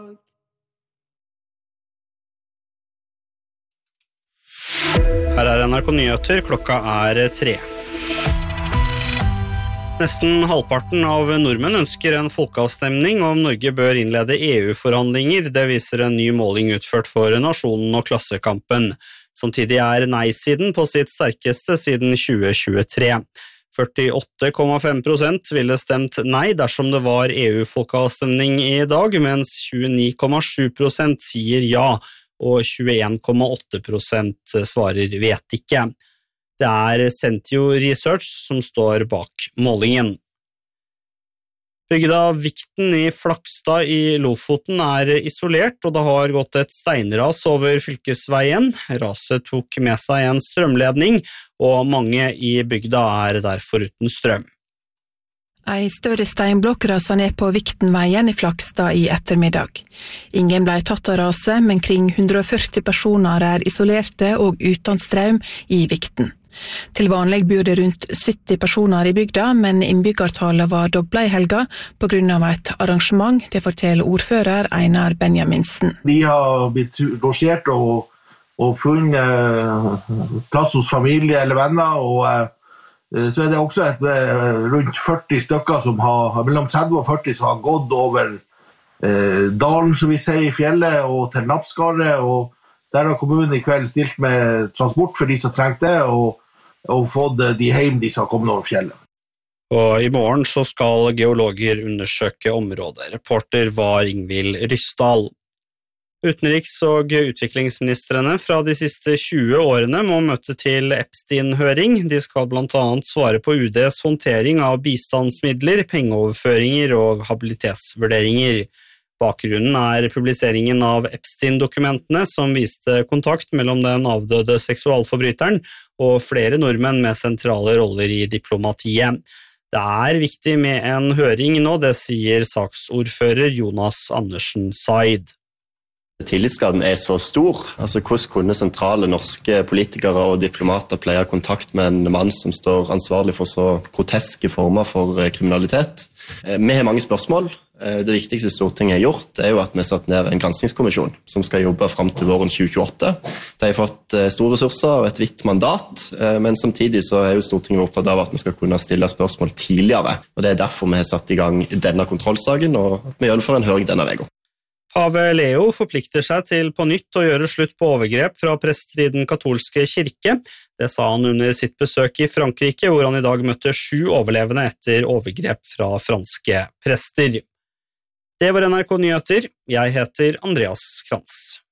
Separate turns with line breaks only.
dag.
Her NRK Nyheter, klokka 3. Nesten halvparten av nordmenn ønsker en folkeavstemning om Norge bør innlede EU-forhandlinger. Det viser en ny måling utført for Nasjonen og Klassekampen. Samtidig nei-siden på sitt sterkeste siden 2023. 48,5% ville stemt nei dersom det var EU-folkeavstemning i dag, mens 29,7% sier ja, og 21,8% svarer vet ikke. Det Sentio Research som står bak målingen. Bygda Vikten i Flakstad i Lofoten isolert, og det har gått et steinras over fylkesveien. Raset tok med seg en strømledning, og mange i bygda derfor uten strøm.
Ei større steinblokk raset ned på Viktenveien i Flakstad i ettermiddag. Ingen ble tatt av raset, men kring 140 personer isolerte og uten strøm i Vikten. Til vanlig bor det rundt 70 personer i bygda, men innbyggertallet var doblet i helga på grunn av et arrangement, det forteller ordfører Einar Benjaminsen.
De har blitt losjert og funnet plass hos familie eller venner, og så det også rundt 40 stykker som mellom 30 og 40 som har gått over dalen, som vi sier, i fjellet og til Nappskaret, og der har kommunen i kveld stilt med transport for de som trengte det, og fått de hjem de som har kommet over fjellet.
Og i morgen så skal geologer undersøke området. Reporter var Ingvild Ryssdal. Utenriks- og utviklingsministrene fra de siste 20 årene må møte til Epstein-høring. De skal blant annet svare på UDs håndtering av bistandsmidler, pengeoverføringer og habilitetsvurderinger. Bakgrunnen publiseringen av Epstein-dokumentene som viste kontakt mellom den avdøde seksualforbryteren og flere nordmenn med sentrale roller i diplomatiet. Det viktig med en høring nå, det sier saksordfører Jonas Andersen Said.
Tillitsgraden så stor. Hvordan kunne sentrale norske politikere og diplomater pleie kontakt med en mann som står ansvarlig for så groteske former for kriminalitet? Vi har mange spørsmål. Det viktigste Stortinget har gjort jo at vi har satt ned en granskingskommisjon som skal jobbe frem til våren 2028. De har fått store ressurser og et vidt mandat, men samtidig så jo Stortinget opptatt av at vi skal kunne stille spørsmål tidligere. Og det derfor vi har satt i gang denne kontrollsaken, og vi gjennomfører en høring denne veka.
Pave Leo forplikter seg til på nytt å gjøre slutt på overgrep fra prester i den katolske kirke. Det sa han under sitt besøk i Frankrike, hvor han i dag møtte 7 overlevende etter overgrep fra franske prester. Det var NRK Nyheter. Jeg heter Andreas Krantz.